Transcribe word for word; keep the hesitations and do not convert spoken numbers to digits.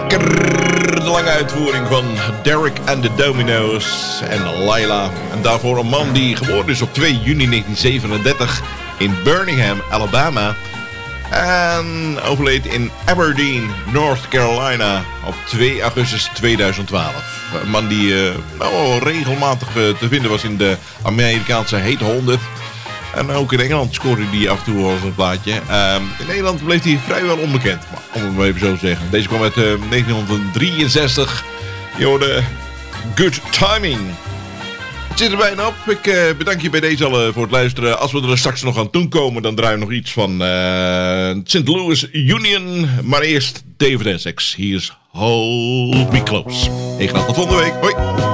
Lekker de lange uitvoering van Derek and the Dominoes en Laila. En daarvoor een man die geboren is op twee juni negentien zevenendertig in Birmingham, Alabama. En overleed in Aberdeen, North Carolina op twee augustus tweeduizend twaalf. Een man die uh, nou, regelmatig uh, te vinden was in de Amerikaanse Hot honderd. En ook in Engeland scoorde hij af en toe al een plaatje. Uh, in Nederland bleef hij vrijwel onbekend, maar om het maar even zo te zeggen. Deze kwam uit uh, negentien drieënzestig. Je hoorde Good Timing. Het zit er bijna op. Ik uh, bedank je bij deze al uh, voor het luisteren. Als we er straks nog aan toe komen, dan draaien we nog iets van uh, Saint Louis Union. Maar eerst David Essex. Hier is Hold Me Close. Ik ga tot volgende week. Hoi.